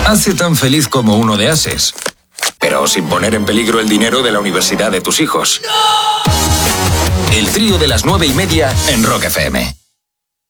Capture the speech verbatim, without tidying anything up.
hace tan feliz como uno de Ases, pero sin poner en peligro el dinero de la universidad de tus hijos. El trío de las nueve y media en Rock F M.